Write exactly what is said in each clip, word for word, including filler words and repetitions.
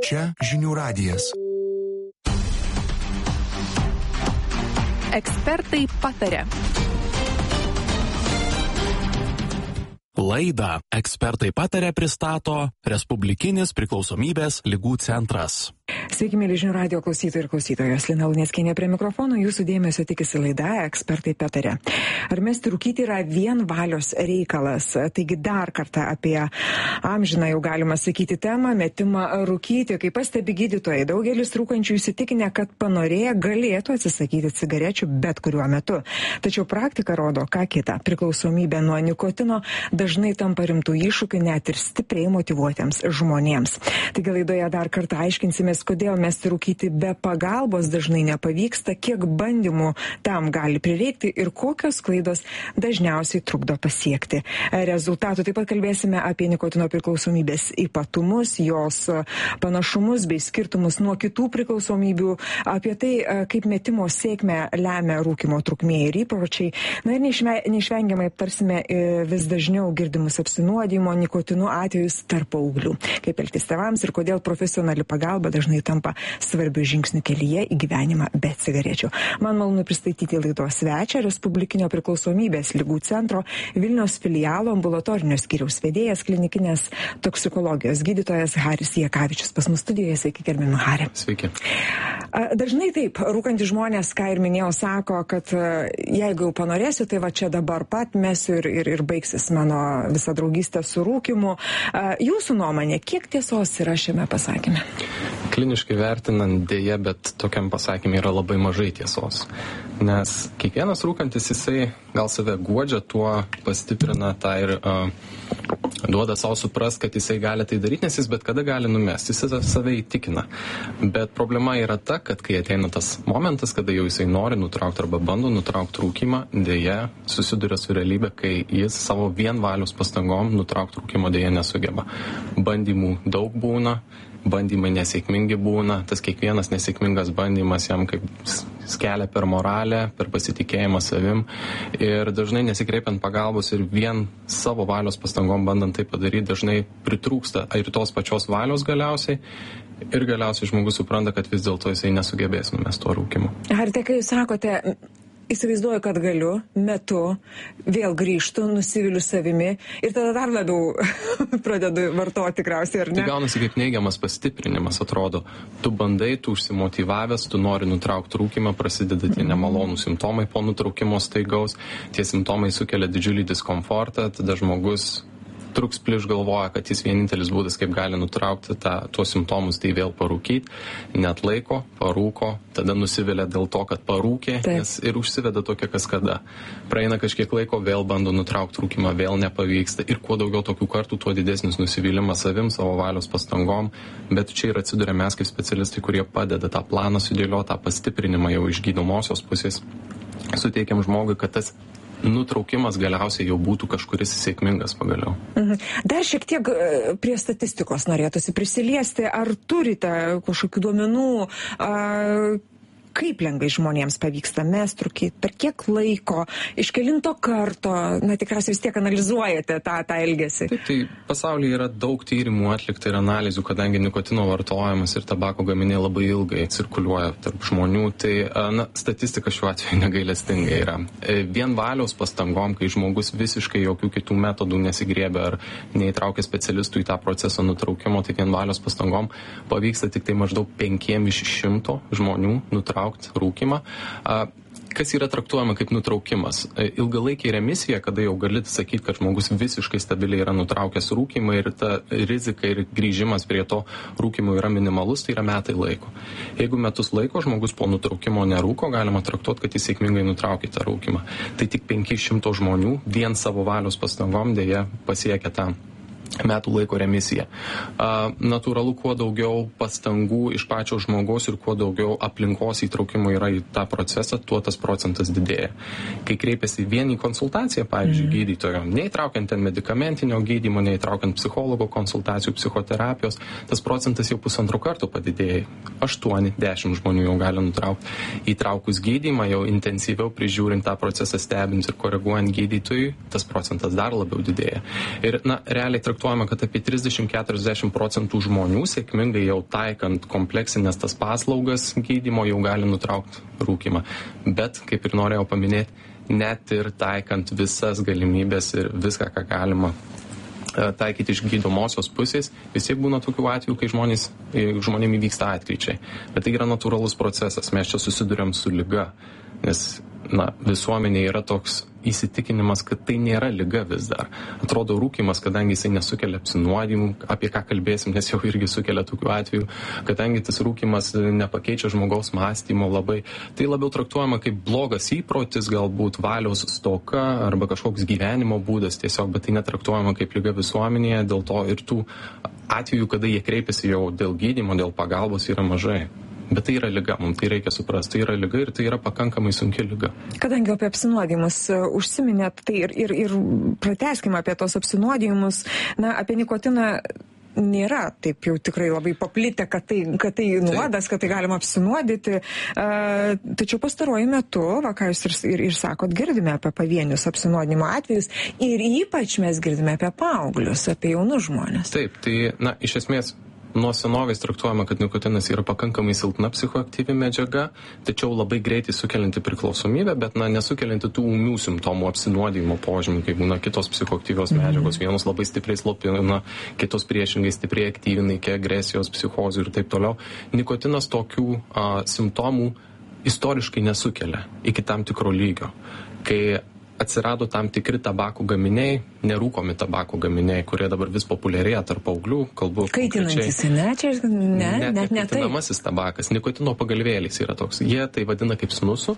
Čia žinių radijas. Ekspertai pataria. Laidą Ekspertai pataria pristato Respublikinis priklausomybės ligų centras. Sveiki, mėly žinių radijo klausytojai ir klausytojos. Lina Luneckienė prie mikrofono, jūsų dėmesio tikisi laida Ekspertai pataria. Ar mesti rūkyti yra vien valios reikalas? Taigi dar kartą apie amžiną, jau galima sakyti, temą metimą rūkyti. Kaip pastebi gydytojai, daugelis rūkančių įsitikinę, kad panorėję galėtų atsisakyti cigarečių bet kuriuo metu. Tačiau praktika rodo ką kita. Priklausomybė nuo nikotino dažnai tampa rimtų iššūkių net ir stipriai motyvuotiems žmonėms. Taigi laidoje dar kartą aiškinsimės, kodėl mesti rūkyti be pagalbos dažnai nepavyksta, kiek bandymų tam gali prireikti ir kokios klaidos dažniausiai trukdo pasiekti rezultatų. Taip pat kalbėsime apie nikotino priklausomybės ypatumus, jos panašumus bei skirtumus nuo kitų priklausomybių, apie tai, kaip metimo sėkmę lemia rūkymo trukmė ir įpročiai. Na ir neišvengiamai aptarsime vis dažniau girdimus apsinuodijimo nikotinu atvejus tarp paauglių. Kaip elgtis tėvams ir kodėl profesionali pagalba dažnai tampa svarbių žingsnių kelyje į gyvenimą be cigarečių. Man malonu pristatyti laidos svečią, Respublikinio priklausomybės ligų centro Vilniaus filialo ambulatorinio skyriaus vedėjas, klinikinės toksikologijos gydytojas Haris Jakavičius. Pas mus studijoje, sveiki, gerbiami Hari. Sveiki. Dažnai taip, rūkantys žmonės, ką ir minėjau, sako, kad jeigu jau panorėsiu, tai va čia dabar pat mesiu ir, ir, ir baigsis mano visa draugystė su rūkymu. Jūsų nuomonė, kiek tiesos yra šiame pasakyme? Kliniškai vertinant, dėja, bet tokiam pasakymui yra labai mažai tiesos. Nes kiekvienas rūkantis, jisai gal save guodžia, tuo pastiprina tą ir uh, duoda savo supras, kad jisai gali tai daryti, nes jis bet kada gali numesti, jis save įtikina. Bet problema yra ta, kad kai ateina tas momentas, kada jau jisai nori nutraukti arba bando nutraukti rūkymą, dėja susiduria su realybė, kai jis savo vien valios pastangom nutraukti rūkymą dėja nesugeba. Bandymų daug būna, bandymai nesėkmingi būna, tas kiekvienas nesėkmingas bandymas jam kaip skelia per moralę, per pasitikėjimą savim ir dažnai nesikreipiant pagalbos ir vien savo valios pastangom bandant tai padaryti, dažnai pritrūksta ir tos pačios valios galiausiai ir galiausiai žmogus supranta, kad vis dėlto jisai nesugebės numesti to rūkymo. Ar tai, kai jūs sakote, įsivaizduoju, kad galiu, metu, vėl grįžtu, nusiviliu savimi ir tada dar labiau pradedu vartoti tikriausiai, ar ne? Tai gaunasi kaip neigiamas pastiprinimas, atrodo. Tu bandai, tu užsimotyvavęs, tu nori nutraukti rūkymą, prasideda tie nemalonūs simptomai po nutraukimo staigaus, tie simptomai sukelia didžiulį diskomfortą, tada žmogus truks pliš galvoja, kad jis vienintelis būdas, kaip gali nutraukti tą, tuos simptomus, tai vėl parūkyti, net laiko, parūko, tada nusivilia dėl to, kad parūkė, Taip. nes ir užsiveda tokia kaskada. Praeina kažkiek laiko, vėl bando nutraukti rūkymą, vėl nepavyksta ir kuo daugiau tokių kartų, tuo didesnis nusivylimas savim, savo valios pastangom, bet čia ir atsiduria mes kaip specialistai, kurie padeda tą planą sudėlioti, tą pastiprinimą jau iš gydomosios pusės, suteikiam žmogui, kad tas nutraukimas galiausiai jau būtų kažkuris sėkmingas pagaliau. Mhm. Dar šiek tiek prie statistikos norėtųsi prisiliesti. Ar turite kažkokių duomenų, a, kaip lengvai žmonėms pavyksta mesti rūkyti, per kiek laiko, iš kelinto karto, na tikriausiai vis tiek analizuojate tą, tą elgesį? Taip, tai pasaulyje yra daug tyrimų atlikta ir analizų, kadangi nikotino vartojimas ir tabako gaminiai labai ilgai cirkuliuoja tarp žmonių, tai na, statistika šiuo atveju negailestinga yra. Vien valios pastangom, kai žmogus visiškai jokių kitų metodų nesigriebia ar neįtraukia specialistų į tą procesą nutraukimo, tai vien valios pastangom pavyksta tik tai maždaug penkiem iš šimto žmonių nutraukti rūkymą. Kas yra traktuojama kaip nutraukimas? Ilgalaikė remisija, kada jau gali sakyti, kad žmogus visiškai stabiliai yra nutraukęs rūkymą ir ta rizika ir grįžimas prie to rūkymo yra minimalus, tai yra metai laiko. Jeigu metus laiko žmogus po nutraukimo nerūko, galima traktuoti, kad jis sėkmingai nutraukė tą rūkymą. Tai tik penki šimtai žmonių vien savo valios pastangom dėja pasiekia tą metų laiko remisija. A, natūralu, kuo daugiau pastangų iš pačio žmogaus ir kuo daugiau aplinkos įtraukimo yra į tą procesą, tuo tas procentas didėja. Kai kreipiasi vien į konsultaciją, pavyzdžiui, mm. gydytojo, neįtraukiant ten medikamentinio gydymo, neįtraukiant psichologo konsultacijų, psichoterapijos, tas procentas jau pusantro karto padidėja. aštuoni dešimt žmonių jau gali nutraukti. Įtraukus gydymą, jau intensyviau prižiūrint tą procesą, stebint ir koreguojant gydytojui, tas procentas dar labiau didėja. Ir, na, realiai traktuojant traktuojama, kad apie trisdešimt iki keturiasdešimt procentų žmonių sėkmingai jau taikant kompleksinės tas paslaugas gydymo jau gali nutraukti rūkymą. Bet, kaip ir norėjau paminėti, net ir taikant visas galimybės ir viską, ką galima taikyti iš gydomosios pusės, vis tiek būna tokių atvejų, kai žmonės, žmonėm įvyksta atkryčiai. Bet tai yra natūralus procesas, mes čia susiduriam su liga, nes na, visuomenė yra toks įsitikinimas, kad tai nėra liga vis dar. Atrodo, rūkymas, kadangi jisai nesukelia apsinuodimų, apie ką kalbėsim, nes jau irgi sukelia tokių atvejų, kadangi tas rūkymas nepakeičia žmogaus mąstymo labai, tai labiau traktuojama kaip blogas įprotis, galbūt valios stoka arba kažkoks gyvenimo būdas tiesiog, bet tai netraktuojama kaip liga visuomenėje, dėl to ir tų atvejų, kada jie kreipiasi jau dėl gydymo, dėl pagalbos, yra mažai. Bet tai yra liga, mums tai reikia suprasti, tai yra liga ir tai yra pakankamai sunki liga. Kadangi apie apsinuodimus užsiminėt, tai ir, ir, ir pratęskime apie tos apsinuodijimus, na, apie nikotiną nėra taip jau tikrai labai paplitę, kad tai, kad tai nuodas, kad tai galima apsinuodyti. Uh, tačiau pastaruoju metu, va, ką jūs ir, ir, ir sakot, girdime apie pavienius apsinuodinimo atvejus ir ypač mes girdime apie paauglius, apie jaunus žmonės. Taip, tai, na, iš esmės, nuo senovės traktuojama, kad nikotinas yra pakankamai silpna psichoaktyvi medžiaga, tačiau labai greitai sukelianti priklausomybę, bet na, nesukelianti tų ūmių simptomų apsinuodijimo požymių, kaip būna kitos psichoaktyvios medžiagos, mm-hmm. vienos labai stipriai slopina, kitos priešingai stipriai aktyvina iki agresijos, psichozių ir taip toliau. Nikotinas tokių a, simptomų istoriškai nesukelia iki tam tikro lygio. Kai atsirado tam tikri tabako gaminiai, nerūkomi tabako gaminiai, kurie dabar vis populiarėja tarp paauglių, kalbu kaitinantis, ne? Čia ne, net net ne tai. Kaitinamasis tabakas, nikotino pagalvėlis yra toks. Jie tai vadina kaip snusų.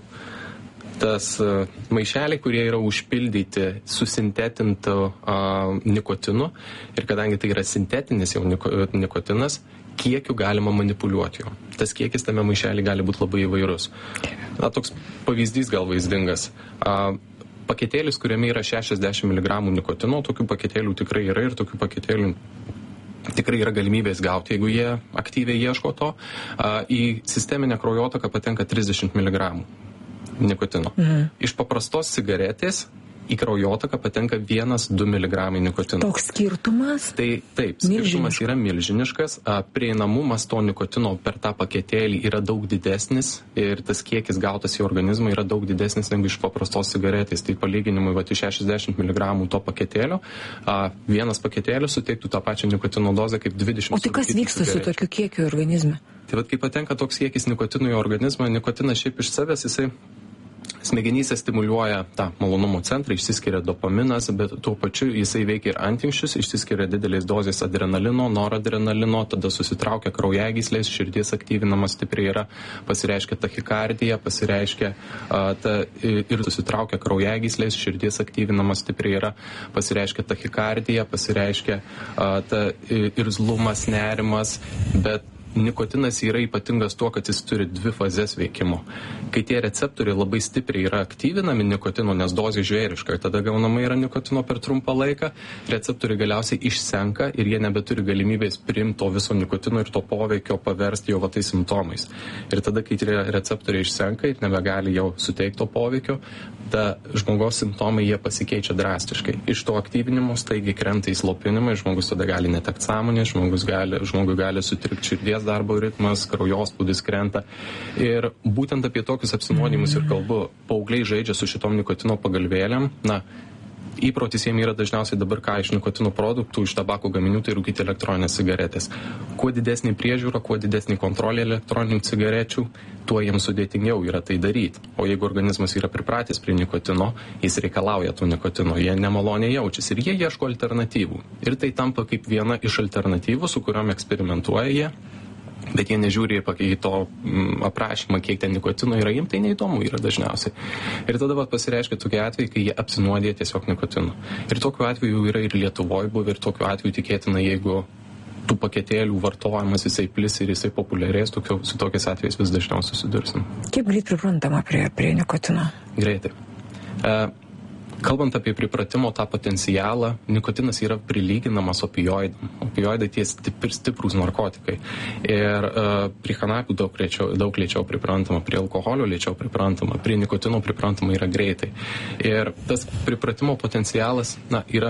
Tas uh, maišeliai, kurie yra užpildyti susintetintų uh, nikotinu ir kadangi tai yra sintetinis jau niko, nikotinas, kiekiu galima manipuliuoti jo. Tas kiekis tame maišelį gali būti labai įvairus. Na, toks pavyzdys gal vaizdingas. Uh, Paketėlis, kuriame yra šešiasdešimt miligramų nikotino, tokių paketėlių tikrai yra ir tokių paketėlių tikrai yra galimybės gauti, jeigu jie aktyviai ieško to. Į sisteminę kraujotaką patenka trisdešimt miligramų nikotino. Mhm. Iš paprastos cigaretės į kraujotaką patenka vienas du miligramai nikotino. Toks skirtumas? Tai taip, skirtumas yra milžiniškas. Prieinamumas to nikotino per tą paketėlį yra daug didesnis ir tas kiekis gautas į organizmą yra daug didesnis negu iš paprastos cigaretės. Tai palyginimui, va, iš šešiasdešimt miligramų to paketėlio, vienas paketėlis suteiktų tą pačią nikotino dozę kaip dvidešimt. O tai kas vyksta cigarečių su tokiu kiekiu organizme? Tai va, kai patenka toks kiekis nikotino į organizmą, nikotinas šiaip iš savęs jisai smegenyse stimuliuoja tą malonumo centrą, išsiskiria dopaminas, bet tuo pačiu jisai veikia ir antinkščius, išsiskiria didelės dozės adrenalino, noradrenalino, tada susitraukia kraujagyslės, širdies aktyvinamas stipriai yra, pasireiškia tachikardija, pasireiškia a, ta, ir susitraukia kraujagyslės, širdies aktyvinamas stipriai yra, pasireiškia tachikardija, pasireiškia a, ta, irzlumas, nerimas, bet nikotinas yra ypatingas tuo, kad jis turi dvi fazes veikimo. Kai tie receptoriai labai stipriai yra aktyvinami nikotino, nes dozė žvėriška, tada gaunama yra nikotino per trumpą laiką, receptoriai galiausiai išsenka ir jie nebeturi galimybės priimti to viso nikotino ir to poveikio paversti jau va tais simptomais. Ir tada, kai tie receptoriai išsenka ir nebegali jau suteikti to poveikio, ta žmogaus simptomai jie pasikeičia drastiškai. Iš to aktyvinimo staigiai krenta į slopinimą, žmogus tada gali netekti sąmonės, žmogus gali, žmogui gali sutrikti širdies darbo ritmas, kraujospūdis krenta. Ir būtent apie tokius apsinuodijimus ir kalbu. Paaugliai žaidžia su šitom nikotino pagalvėlėm. Na, įprotis jiem yra dažniausiai dabar ką iš nikotino produktų, iš tabako gaminių, tai rūkyti elektroninės cigaretės. Kuo didesnė priežiūra, kuo didesnė kontrolė elektroninių cigarečių, tuo jiems sudėtingiau yra tai daryti. O jeigu organizmas yra pripratęs prie nikotino, jis reikalauja to nikotino, jie nemaloniai jaučiasi ir jie ieško alternatyvų. Ir tai tampa kaip viena iš alternatyvų, su kuriuom eksperimentuoja jie. Bet jie nežiūri į to mm, aprašymą, kiek ten nikotino yra, jiems tai neįdomu yra dažniausiai. Ir tada vat, pasireiškia tokie atvejai, kai jie apsinuodė tiesiog nikotinu. Ir tokiu atveju yra ir Lietuvoje buvę, ir tokiu atveju tikėtina, jeigu tų paketėlių vartojimas jisai plis ir jisai populiarės, tokio, su tokiais atvejais vis dažniau susidursim. Kaip greit priprantama prie, prie nikotino? Greitai. E, Kalbant apie pripratimo tą potencialą, nikotinas yra prilyginamas opioidam. Opioidai tie stipr, stiprūs narkotikai. Ir uh, prie kanapių daug lėčiau, daug lėčiau priprantama, prie alkoholio lėčiau priprantama, prie nikotino priprantama yra greitai. Ir tas pripratimo potencialas, na, yra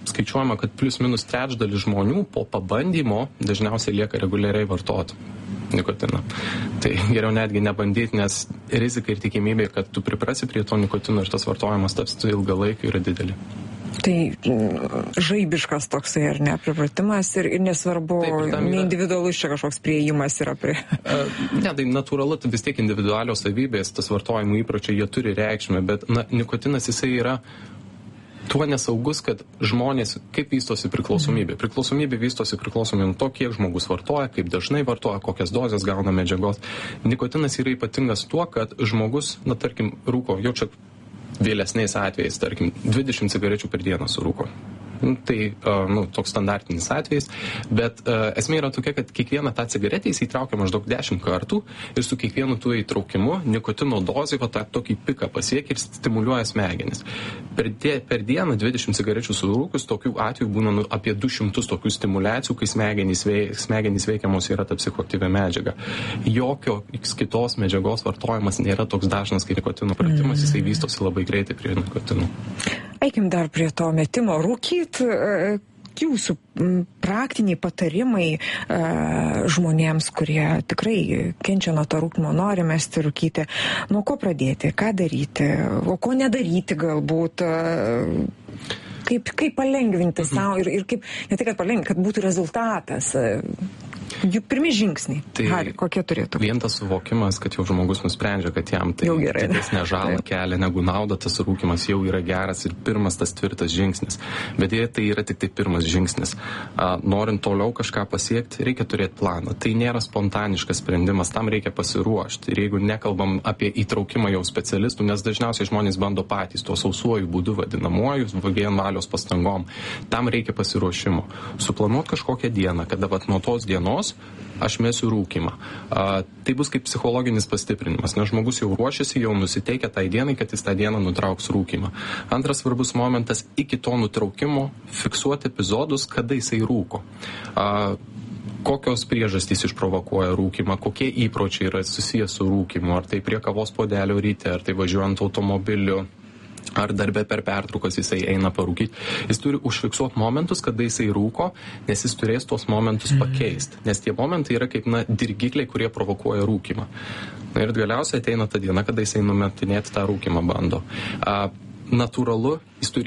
skaičiuojama, kad plius minus trečdalis žmonių po pabandymo dažniausiai lieka reguliariai vartoti nikotiną. Tai geriau netgi nebandyti, nes rizika ir tikimybė, kad tu priprasi prie to nikotino ir tas vartojimas taps ilgalaikiu yra didelį. Tai žaibiškas toksai, ar ne, pripratimas ir, ir nesvarbu, yra... neindividualus čia kažkoks priėjimas yra prie... Ne, tai natūralu, vis tiek individualios savybės, tas vartojimo įpročiai, jie turi reikšmę, bet na, nikotinas jisai yra tuo nesaugus, kad žmonės, kaip vystosi priklausomybė. Priklausomybė vystosi priklausomai nuo to, kiek žmogus vartoja, kaip dažnai vartoja, kokias dozes gauna medžiagos. Nikotinas yra ypatingas tuo, kad žmogus, na tarkim, rūko, jau čia vėlesniais atvejais, tarkim, dvidešimt cigarečių per dieną surūko. Tai nu, toks standartinis atvejis, bet uh, esmė yra tokia, kad kiekvieną tą cigaretę jis įtraukia maždaug dešimt kartų ir su kiekvienu tuo įtraukimu nikotino dozė tą tokį piką pasiekia ir stimuliuoja smegenis. Per, die, per dieną dvidešimt cigarečių surūkus, tokių atvejų būna nu, apie du šimtus tokių stimulacijų, kai smegenys, veik, smegenys veikiamos yra ta psichoaktyvi medžiaga. Jokio kitos medžiagos vartojimas nėra toks dažnas, kai nikotino pratimas, jisai vystosi labai greitai prie nikotino. Eikim dar prie to metimo. Rūkyt, jūsų praktiniai patarimai žmonėms, kurie tikrai kenčia nuo to rūkymo, nori mesti rūkyti. Nuo ko pradėti, ką daryti, o ko nedaryti galbūt, kaip, kaip palengvinti mhm. savo ir, ir kaip, ne tik, kad palengvinti, kad būtų rezultatas. Jų pirmi žingsniai. Tai Hari, kokie turėtų? Vien tas suvokimas, kad jau žmogus nusprendžia, kad jam tai didesnė žalą kelia negu nauda, tas rūkymas jau yra geras ir pirmas tas tvirtas žingsnis. Bet jie tai yra tik tai pirmas žingsnis. A, norint toliau kažką pasiekti, reikia turėti planą. Tai nėra spontaniškas sprendimas, tam reikia pasiruošti. Ir jeigu nekalbam apie įtraukimą jau specialistų, nes dažniausiai žmonės bando patys tuo sausuoju būdu vadinamuoju, vien valios pastangom, tam reikia pasiruošimo. Suplanuoti kažkokią dieną, kada vat nuo tos dienos aš mesiu rūkymą. A, tai bus kaip psichologinis pastiprinimas, nes žmogus jau ruošiasi, jau nusiteikia tai dienai, kad jis tą dieną nutrauks rūkymą. Antras svarbus momentas, iki to nutraukimo fiksuoti epizodus, kada jisai rūko. A, kokios priežastys išprovokuoja rūkymą, kokie įpročiai yra susijęs su rūkymu, ar tai prie kavos puodelio ryte, ar tai važiuojant automobiliu, ar darbe per pertraukas jisai eina parūkyti. Jis turi užfiksuoti momentus, kada jisai rūko, nes jis turės tuos momentus pakeisti. Nes tie momentai yra kaip na, dirgikliai, kurie provokuoja rūkymą. Na ir galiausiai ateina ta diena, kada jisai numetinėti tą rūkymą bando. A, natūralu, jis turi